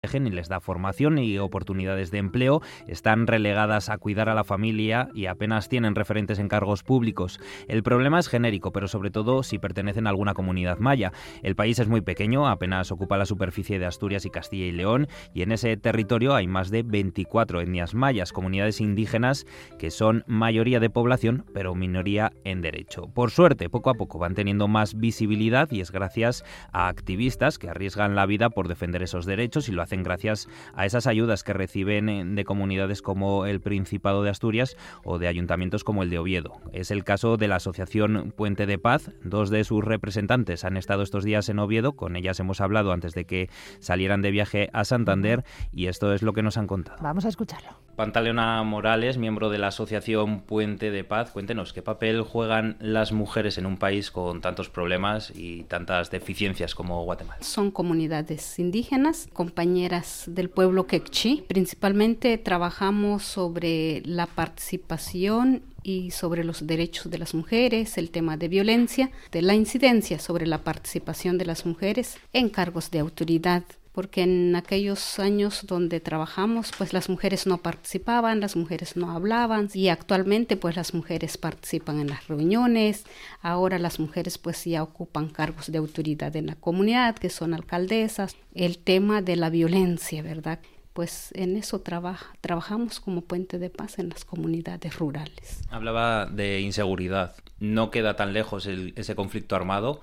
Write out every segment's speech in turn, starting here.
protege ni les da formación ni oportunidades de empleo, están relegadas a cuidar a la familia y apenas tienen referentes en cargos públicos. El problema es genérico, pero sobre todo si pertenecen a alguna comunidad maya. El país es muy pequeño, apenas ocupa la superficie de Asturias y Castilla y León, y en ese territorio hay más de 24 etnias mayas, comunidades indígenas que son mayoría de población, pero minoría en derecho. Por suerte, poco a poco van teniendo más visibilidad y es gracias a activistas que arriesgan la vida por defender esos derechos y lo hacen gracias a esas ayudas que reciben de comunidades como el Principado de Asturias o de ayuntamientos como el de Oviedo. Es el caso de la asociación Puente de Paz. Dos de sus representantes han estado estos días en Oviedo, con ellas hemos hablado antes de que salieran de viaje a Santander y esto es lo que nos han contado. Vamos a escucharlo. Pantaleona Morales, miembro de la asociación Puente de Paz, cuéntenos, ¿qué papel juegan las mujeres en un país con tantos problemas y tantas deficiencias como Guatemala? Son comunidades indígenas, compañeras del pueblo quechí. Principalmente trabajamos sobre la participación y sobre los derechos de las mujeres, el tema de violencia, de la incidencia sobre la participación de las mujeres en cargos de autoridad. Porque en aquellos años donde trabajamos, pues las mujeres no participaban, las mujeres no hablaban y actualmente pues las mujeres participan en las reuniones. Ahora las mujeres pues ya ocupan cargos de autoridad en la comunidad, que son alcaldesas. El tema de la violencia, ¿verdad? Pues en eso trabajamos como Puente de Paz en las comunidades rurales. Hablaba de inseguridad. No queda tan lejos ese conflicto armado,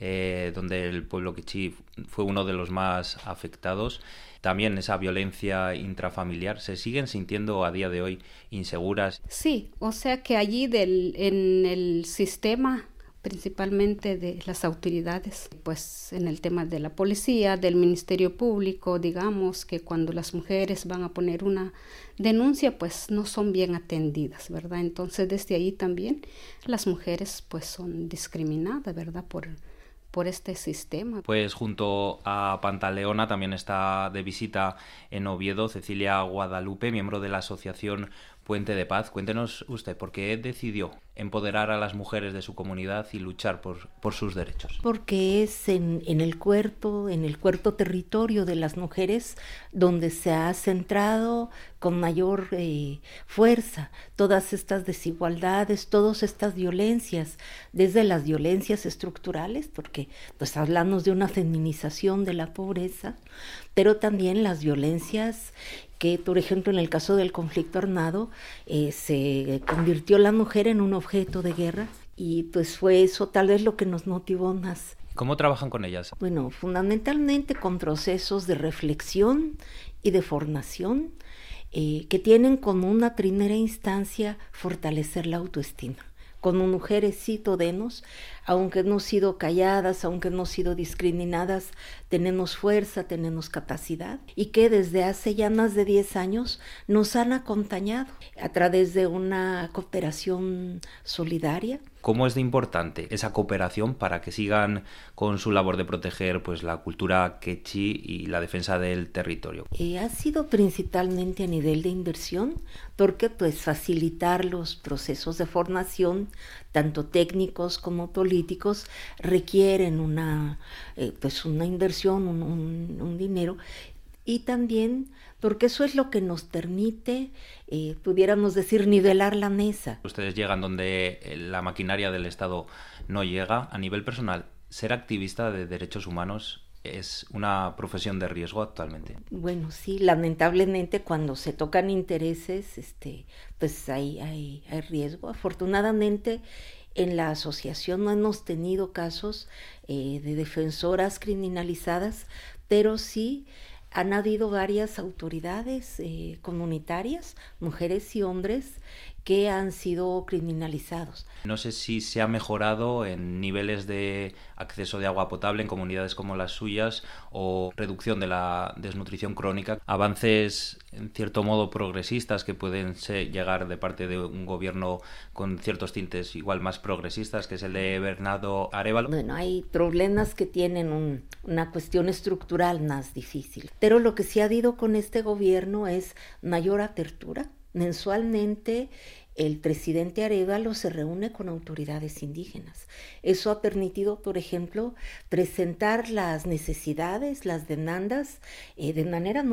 donde el pueblo quechí fue uno de los más afectados. También esa violencia intrafamiliar. ¿Se siguen sintiendo a día de hoy inseguras? Sí, o sea que allí en el sistema, principalmente de las autoridades, pues en el tema de la policía, del Ministerio Público, digamos que cuando las mujeres van a poner una denuncia, pues no son bien atendidas, ¿verdad? Entonces desde ahí también las mujeres pues son discriminadas, ¿verdad? Por este sistema. Pues junto a Pantaleona también está de visita en Oviedo Cecilia Guadalupe, miembro de la asociación Puente de Paz. Cuéntenos usted, ¿por qué decidió empoderar a las mujeres de su comunidad y luchar por sus derechos? Porque es en el cuerpo territorio de las mujeres donde se ha centrado con mayor fuerza todas estas desigualdades, todas estas violencias, desde las violencias estructurales, porque pues hablamos de una feminización de la pobreza, pero también las violencias que, por ejemplo, en el caso del conflicto armado, se convirtió la mujer en un objeto de guerra y pues fue eso tal vez lo que nos motivó más. ¿Cómo trabajan con ellas? Bueno, fundamentalmente con procesos de reflexión y de formación que tienen como una primera instancia fortalecer la autoestima. Como mujeres sí podemos, aunque hemos sido calladas, aunque hemos sido discriminadas, tenemos fuerza, tenemos capacidad y que desde hace ya más de 10 años nos han acompañado a través de una cooperación solidaria. ¿Cómo es de importante esa cooperación para que sigan con su labor de proteger pues la cultura quechí y la defensa del territorio? Ha sido principalmente a nivel de inversión, porque pues facilitar los procesos de formación, tanto técnicos como políticos, requieren una inversión, un dinero, y también porque eso es lo que nos permite, pudiéramos decir, nivelar la mesa. Ustedes llegan donde la maquinaria del Estado no llega. A nivel personal, ser activista de derechos humanos es una profesión de riesgo actualmente. Bueno, sí, lamentablemente cuando se tocan intereses, pues hay riesgo. Afortunadamente, en la asociación no hemos tenido casos de defensoras criminalizadas, pero sí han habido varias autoridades comunitarias, mujeres y hombres, que han sido criminalizados. No sé si se ha mejorado en niveles de acceso de agua potable en comunidades como las suyas o reducción de la desnutrición crónica, avances en cierto modo progresistas que pueden llegar de parte de un gobierno con ciertos tintes igual más progresistas, que es el de Bernardo Arévalo. Bueno, hay problemas que tienen una cuestión estructural más difícil, pero lo que sí ha habido con este gobierno es mayor apertura. Mensualmente el presidente Arévalo se reúne con autoridades indígenas. Eso ha permitido, por ejemplo, presentar las necesidades, las demandas de manera